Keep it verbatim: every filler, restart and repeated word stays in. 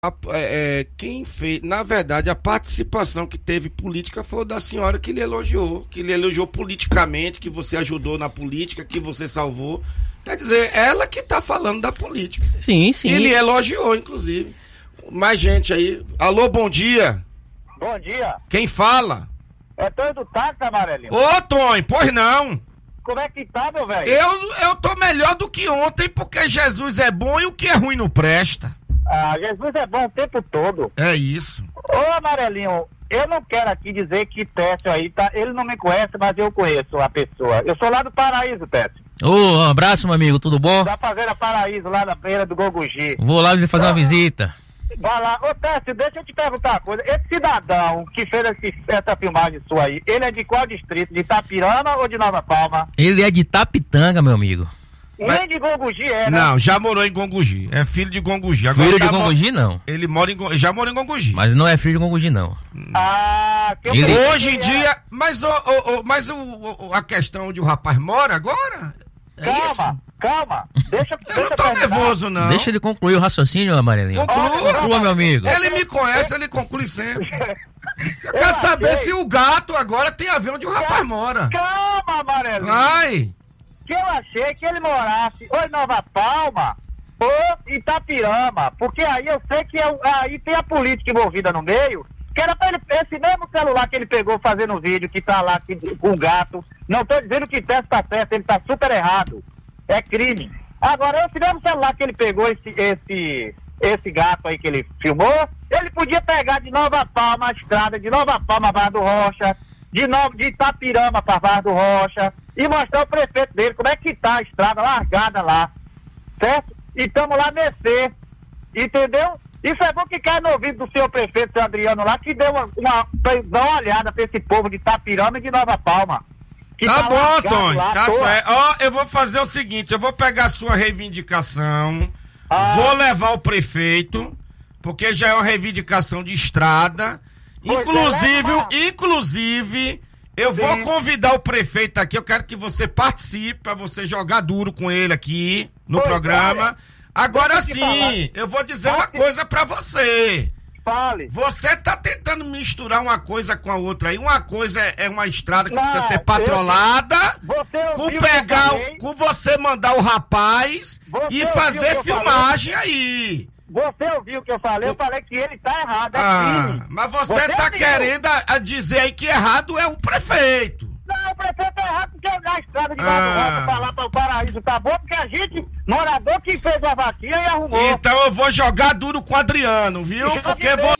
A, é, quem fez, na verdade, a participação que teve política foi da senhora que lhe elogiou, que lhe elogiou politicamente, que você ajudou na política, que você salvou. Quer dizer, ela que tá falando da política. Sim, sim. E lhe elogiou, inclusive. Mais gente aí. Alô, bom dia. Bom dia. Quem fala? É Tonho do Táxi, Amarelinho. Ô, Tonho, pois não. Como é que tá, meu velho? Eu, eu tô melhor do que ontem, porque Jesus é bom e o que é ruim não presta. Ah, Jesus é bom o tempo todo. É isso. Ô, Amarelinho, eu não quero aqui dizer que Técio aí, tá? Ele não me conhece, mas eu conheço a pessoa. Eu sou lá do Paraíso, Técio. Ô, um abraço, meu amigo, tudo bom? Da Fazenda Paraíso, lá na beira do Gogugi. Vou lá fazer uma visita. Vai lá. Ô, Técio, deixa eu te perguntar uma coisa. Esse cidadão que fez esse, essa filmagem sua aí, ele é de qual distrito? De Itapirama ou de Nova Palma? Ele é de Tapitanga, meu amigo. Mas... Nem de Gongugi é, né? Não, já morou em Gongugi. É filho de Gongugi. Agora Filho tá de Gongugi, não. Ele mora em, já morou em Gongugi. Mas não é filho de Gongugi, não. Ah, que eu Ele... pensei Hoje em que dia... era... Mas, o, o, o, mas o, o, a questão onde o rapaz mora agora... É calma, isso? calma. Deixa, Eu deixa não tô terminar. nervoso, não. Deixa ele concluir o raciocínio, Amarelinho. Conclua. Conclua, meu amigo. Ele me conhece, ele conclui sempre. Eu Eu quero saber achei- se o gato agora tem a ver onde o rapaz mora. Calma, Amarelo. Vai! Que eu achei que ele morasse ou em Nova Palma ou em Itapirama, porque aí eu sei que é, aí tem a política envolvida no meio, que era pra ele, esse mesmo celular que ele pegou fazendo vídeo, que tá lá que, com o gato, não tô dizendo que Técio tá certo, ele tá super errado, é crime. Agora, esse mesmo celular que ele pegou, esse, esse, esse gato aí que ele filmou, ele podia pegar de Nova Palma a estrada, de Nova Palma a Barra do Rocha, de, Nova, de Itapirama pra Barra do Rocha, e mostrar o prefeito dele como é que tá a estrada largada lá, certo? E estamos lá descer, entendeu? Isso é bom que cai no ouvido do senhor prefeito, seu Adriano lá, que deu uma, uma, dá uma olhada pra esse povo de Itapirama e de Nova Palma. Que Tá bom, largado Tonho, lá, tá toa. certo. Ó, eu vou fazer o seguinte, eu vou pegar a sua reivindicação, Ah. vou levar o prefeito, porque já é uma reivindicação de estrada. Pois é, Inclusive, leva lá. inclusive, eu vou Sim. convidar o prefeito aqui, eu quero que você participe, pra você jogar duro com ele aqui no Pois programa. olha, Agora deixa eu te sim, eu vou dizer uma Pode- coisa pra você. Fale. Você tá tentando misturar uma coisa com a outra aí. Uma coisa é, é uma estrada que Não, precisa ser eu- patrolada, Você com ouviu o que eu pegar, falei? o- com você mandar o rapaz Você e ouviu fazer o que eu filmagem aí. Você ouviu o que eu falei? Eu falei que ele tá errado, é Ah, crime. mas você, Você tá ouviu? querendo a, a dizer aí que errado é o prefeito. Não, o prefeito é errado porque a estrada de Ah. Nova Rocha pra lá para o Paraíso tá boa, porque a gente, morador que fez a vaquinha e arrumou. Então eu vou jogar duro com o Adriano, viu? Jogue Porque bem. vou